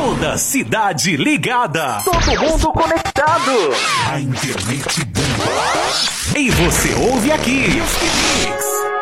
Toda cidade ligada. Todo mundo conectado. A internet bomba. E você ouve aqui. Music Mix.